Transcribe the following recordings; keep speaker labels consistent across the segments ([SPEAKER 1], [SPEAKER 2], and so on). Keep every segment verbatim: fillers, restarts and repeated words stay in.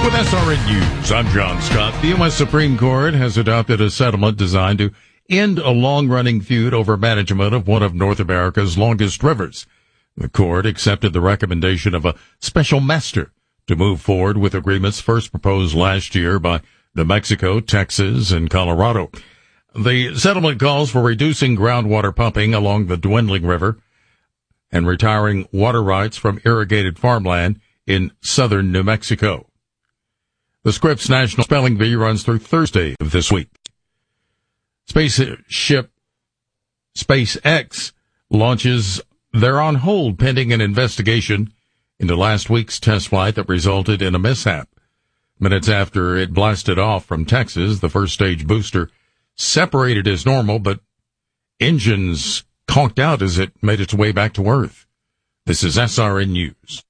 [SPEAKER 1] With S R N News, I'm John Scott. The U S Supreme Court has adopted a settlement designed to end a long-running feud over management of one of North America's longest rivers. The court accepted the recommendation of a special master to move forward with agreements first proposed last year by New Mexico, Texas, and Colorado. The settlement calls for reducing groundwater pumping along the dwindling river and retiring water rights from irrigated farmland in southern New Mexico. The Scripps National Spelling Bee runs through Thursday of this week. Spaceship SpaceX launches. They're on hold pending an investigation into last week's test flight that resulted in a mishap. Minutes after it blasted off from Texas, the first stage booster separated as normal, but engines conked out as it made its way back to Earth. This is S R N News.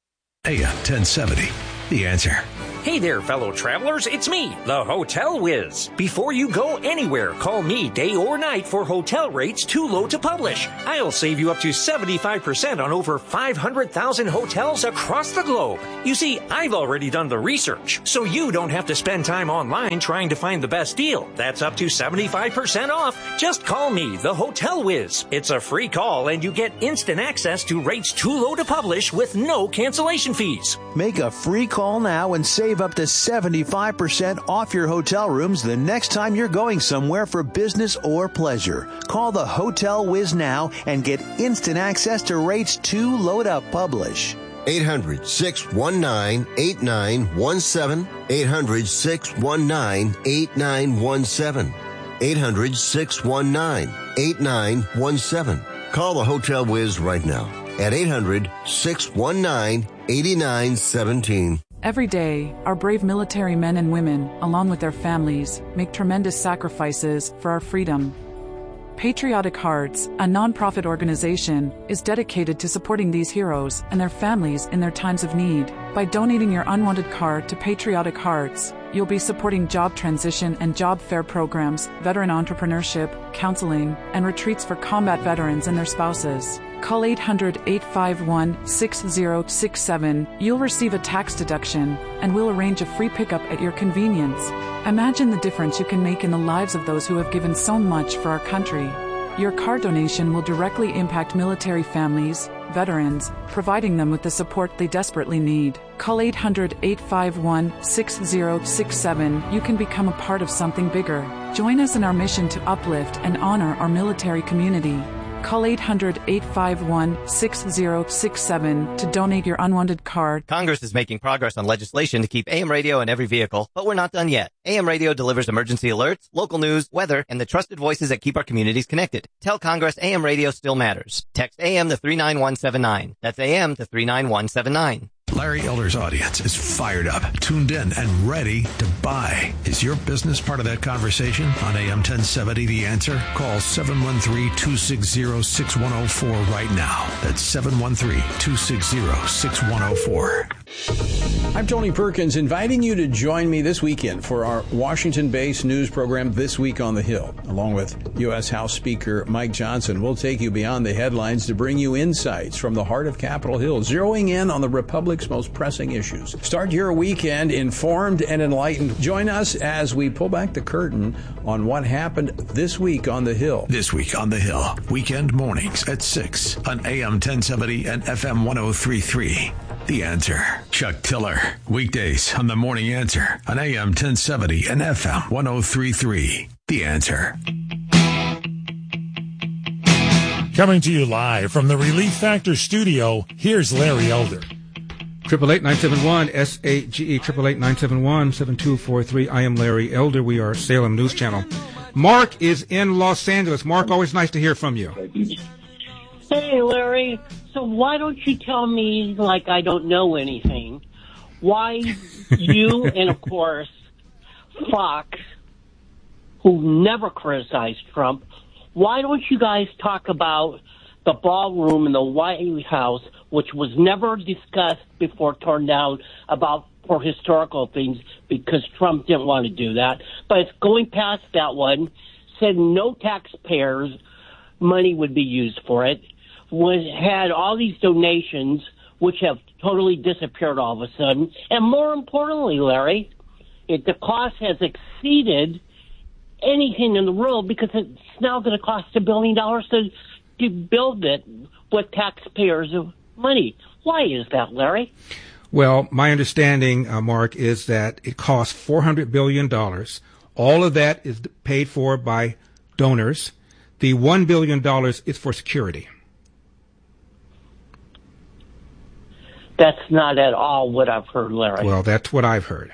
[SPEAKER 2] A M ten seventy, The Answer.
[SPEAKER 3] Hey there, fellow travelers. It's me, the Hotel Whiz. Before you go anywhere, call me day or night for hotel rates too low to publish. I'll save you up to seventy-five percent on over five hundred thousand hotels across the globe. You see, I've already done the research, so you don't have to spend time online trying to find the best deal. That's up to seventy-five percent off. Just call me, the Hotel Whiz. It's a free call, and you get instant access to rates too low to publish with no cancellation fees.
[SPEAKER 4] Make a free call now and save up to seventy-five percent off your hotel rooms the next time you're going somewhere for business or pleasure. Call the Hotel Whiz now and get instant access to rates too low to publish.
[SPEAKER 5] eight hundred, six one nine, eight nine one seven. eight hundred, six one nine, eight nine one seven. eight hundred, six one nine, eight nine one seven. Call the Hotel Whiz right now at eight hundred, six one nine, eight nine one seven.
[SPEAKER 6] Every day, our brave military men and women, along with their families, make tremendous sacrifices for our freedom. Patriotic Hearts, a nonprofit organization, is dedicated to supporting these heroes and their families in their times of need. By donating your unwanted card to Patriotic Hearts, you'll be supporting job transition and job fair programs, veteran entrepreneurship, counseling, and retreats for combat veterans and their spouses. Call eight hundred, eight five one, six zero six seven. You'll receive a tax deduction, and we'll arrange a free pickup at your convenience. Imagine the difference you can make in the lives of those who have given so much for our country. Your card donation will directly impact military families, veterans, providing them with the support they desperately need. Call eight hundred, eight five one, six zero six seven. You can become a part of something bigger. Join us in our mission to uplift and honor our military community. Call eight hundred, eight five one, six zero six seven to donate your unwanted card.
[SPEAKER 7] Congress is making progress on legislation to keep A M radio in every vehicle, but we're not done yet. A M radio delivers emergency alerts, local news, weather, and the trusted voices that keep our communities connected. Tell Congress A M radio still matters. Text A M to three nine one seven nine. That's A M to three nine one seven nine.
[SPEAKER 2] Larry Elder's audience is fired up, tuned in, and ready to buy. Is your business part of that conversation? On A M ten seventy, The Answer? Call seven one three, two six zero, six one zero four right now. That's seven one three, two six zero, six one zero four.
[SPEAKER 8] I'm Tony Perkins, inviting you to join me this weekend for our Washington-based news program, This Week on the Hill. Along with U S House Speaker Mike Johnson, we'll take you beyond the headlines to bring you insights from the heart of Capitol Hill, zeroing in on the Republic's most pressing issues. Start your weekend informed and enlightened. Join us as we pull back the curtain on what happened this week on the Hill.
[SPEAKER 2] This Week on the Hill, weekend mornings at six on A M ten seventy and F M ten thirty-three. The Answer. Chuck Tiller. Weekdays on The Morning Answer on A M ten seventy and F M ten thirty-three. The Answer.
[SPEAKER 9] Coming to you live from the Relief Factor studio, here's Larry Elder.
[SPEAKER 10] Triple eight nine seven one S A G E triple eight nine seven one seven two four three. I am Larry Elder. We are Salem News Channel. Mark is in Los Angeles. Mark, always nice to hear from you.
[SPEAKER 11] Hey, Larry. So why don't you tell me like I don't know anything? Why you and, of course, Fox, who never criticized Trump, why don't you guys talk about the ballroom in the White House, which was never discussed before torn down, about for historical things, because Trump didn't want to do that. But it's going past that one, said no taxpayers' money would be used for it, was had all these donations, which have totally disappeared all of a sudden. And more importantly, Larry, it, the cost has exceeded anything in the world because it's now going to cost a billion dollars to, to build it with taxpayers' money. Why is that, Larry?
[SPEAKER 10] Well, my understanding, uh, Mark, is that it costs four hundred billion dollars. All of that is paid for by donors. The one billion dollars is for security.
[SPEAKER 11] That's not at all what I've heard, Larry.
[SPEAKER 10] Well, that's what I've heard.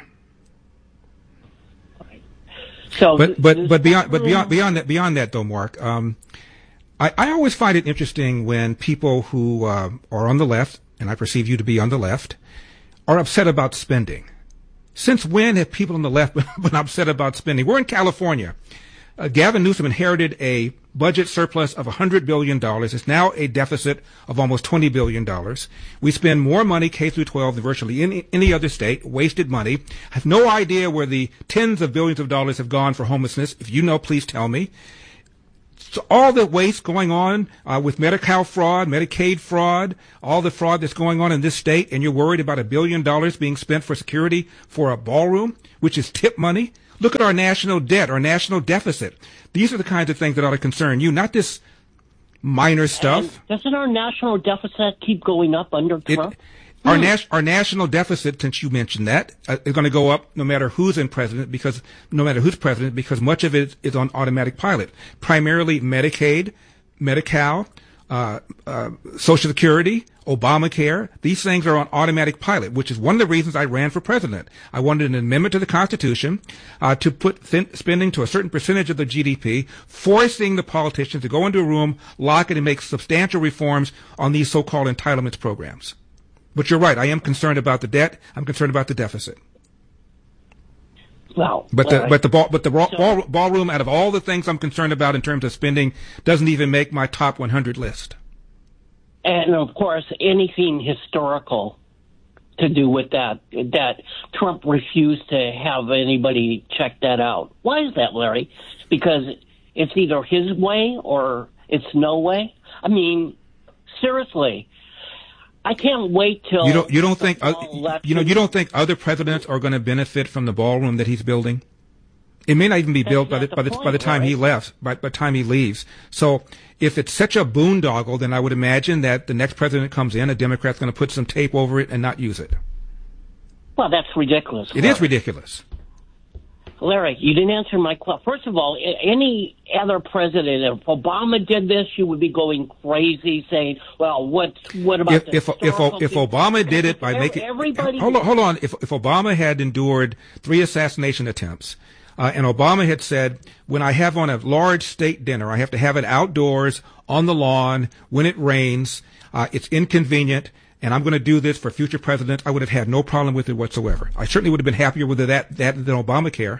[SPEAKER 11] So,
[SPEAKER 10] but but but beyond but beyond beyond that beyond that though, Mark, um, I, I always find it interesting when people who uh, are on the left, and I perceive you to be on the left, are upset about spending. Since when have people on the left been upset about spending? We're in California. Uh, Gavin Newsom inherited a budget surplus of one hundred billion dollars. It's now a deficit of almost twenty billion dollars. We spend more money K through twelve than virtually any, any other state, wasted money. I have no idea where the tens of billions of dollars have gone for homelessness. If you know, please tell me. So all the waste going on uh, with Medi-Cal fraud, Medicaid fraud, all the fraud that's going on in this state, and you're worried about a billion dollars being spent for security for a ballroom, which is tip money. Look at our national debt, our national deficit. These are the kinds of things that ought to concern you, not this minor stuff.
[SPEAKER 11] And doesn't our national deficit keep going up under Trump?
[SPEAKER 10] It, our, nas- our national deficit, since you mentioned that, uh, is going to go up no matter who's in president, because no matter who's president, because much of it is on automatic pilot. Primarily Medicaid, Medi-Cal, uh, uh, Social Security, Obamacare. These things are on automatic pilot, which is one of the reasons I ran for president. I wanted an amendment to the Constitution uh, to put thin- spending to a certain percentage of the G D P, forcing the politicians to go into a room, lock it, and make substantial reforms on these so-called entitlements programs. But you're right. I am concerned about the debt. I'm concerned about the deficit.
[SPEAKER 11] Well,
[SPEAKER 10] but the
[SPEAKER 11] right.
[SPEAKER 10] but the ball but the ball,
[SPEAKER 11] so,
[SPEAKER 10] ball, ballroom, out of all the things I'm concerned about in terms of spending, doesn't even make my top one hundred list.
[SPEAKER 11] And of course, anything historical to do with that, that Trump refused to have anybody check that out. Why is that, Larry? Because it's either his way or it's no way. I mean, seriously, I can't wait till
[SPEAKER 10] you don't you don't think uh,
[SPEAKER 11] election.
[SPEAKER 10] you know you don't think other presidents are going to benefit from the ballroom that he's building? It may not even be built by the, the by the point, by the time right? he left, by, by the time he leaves. So if it's such a boondoggle, then I would imagine that the next president comes in, a Democrat's going to put some tape over it and not use it.
[SPEAKER 11] Well, that's ridiculous.
[SPEAKER 10] It Larry. is ridiculous.
[SPEAKER 11] Larry, you didn't answer my question. First of all, any other president, if Obama did this, you would be going crazy, saying, "Well, what? What about
[SPEAKER 10] if
[SPEAKER 11] the
[SPEAKER 10] if if, if Obama did it by making
[SPEAKER 11] everybody?"
[SPEAKER 10] Hold on, hold on. If if Obama had endured three assassination attempts, uh, and Obama had said, "When I have on a large state dinner, I have to have it outdoors on the lawn when it rains. Uh, it's inconvenient." And I'm going to do this for future presidents, I would have had no problem with it whatsoever. I certainly would have been happier with that, that than Obamacare.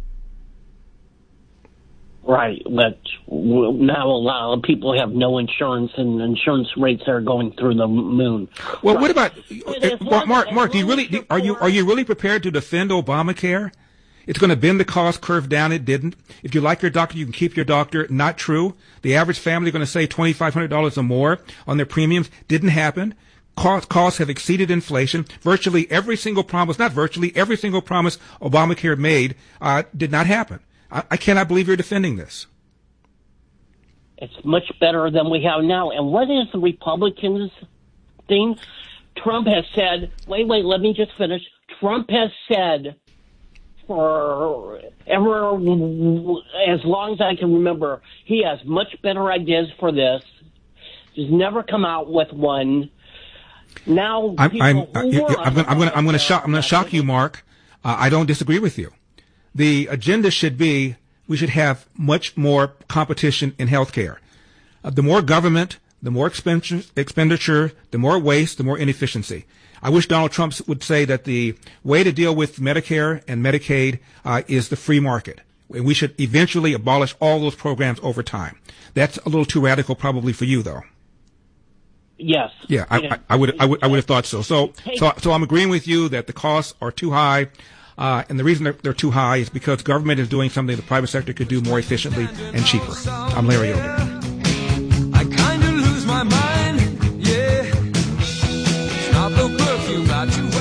[SPEAKER 11] Right, but now a lot of people have no insurance, and insurance rates are going through the moon.
[SPEAKER 10] Well,
[SPEAKER 11] right.
[SPEAKER 10] what about uh, Mark? Mark, do you really do, are you are you really prepared to defend Obamacare? It's going to bend the cost curve down. It didn't. If you like your doctor, you can keep your doctor. Not true. The average family is going to save twenty-five hundred dollars or more on their premiums. Didn't happen. Cost, costs have exceeded inflation. Virtually every single promise, not virtually, every single promise Obamacare made uh, did not happen. I, I cannot believe you're defending this.
[SPEAKER 11] It's much better than we have now. And what is the Republicans' thing? Trump has said, wait, wait, let me just finish. Trump has said for ever, as long as I can remember, he has much better ideas for this. He's never come out with one. Now,
[SPEAKER 10] I'm, I'm,
[SPEAKER 11] who
[SPEAKER 10] I'm,
[SPEAKER 11] were
[SPEAKER 10] I'm going I'm I'm to shock, I'm going to shock you, Mark. Uh, I don't disagree with you. The agenda should be we should have much more competition in healthcare. Uh, the more government, the more expenditure, expenditure, the more waste, the more inefficiency. I wish Donald Trump would say that the way to deal with Medicare and Medicaid uh, is the free market. And we should eventually abolish all those programs over time. That's a little too radical probably for you, though.
[SPEAKER 11] Yes.
[SPEAKER 10] Yeah, I, I, I would, I would, I would have thought so. So, so, so I'm agreeing with you that the costs are too high, uh, and the reason they're, they're too high is because government is doing something the private sector could do more efficiently and cheaper. I'm Larry Elder.
[SPEAKER 12] I kind of lose my mind, yeah. It's not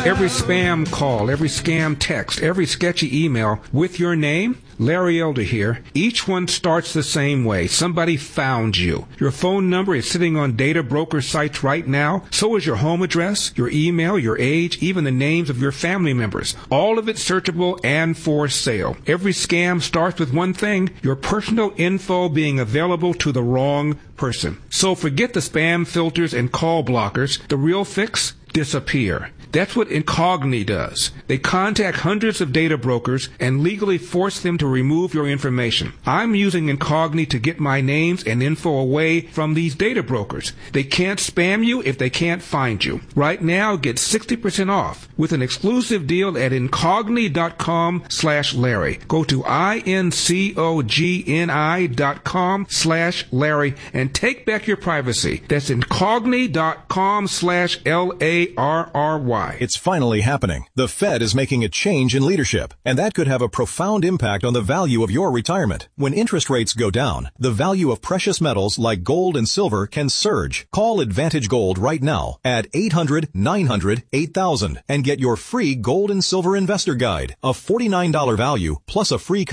[SPEAKER 10] Every spam call, every scam text, every sketchy email with your name, Larry Elder here, each one starts the same way. Somebody found you. Your phone number is sitting on data broker sites right now. So is your home address, your email, your age, even the names of your family members. All of it searchable and for sale. Every scam starts with one thing, your personal info being available to the wrong person. So forget the spam filters and call blockers. The real fix? Disappear. That's what Incogni does. They contact hundreds of data brokers and legally force them to remove your information. I'm using Incogni to get my names and info away from these data brokers. They can't spam you if they can't find you. Right now, get sixty percent off with an exclusive deal at Incogni.com slash Larry. Go to I-N-C-O-G-N-I dot com slash Larry and take back your privacy. That's Incogni.com slash L A R R Y.
[SPEAKER 12] It's finally happening. The Fed is making a change in leadership, and that could have a profound impact on the value of your retirement. When interest rates go down, the value of precious metals like gold and silver can surge. Call Advantage Gold right now at eight hundred, nine hundred, eight thousand and get your free gold and silver investor guide, a forty-nine dollars value plus a free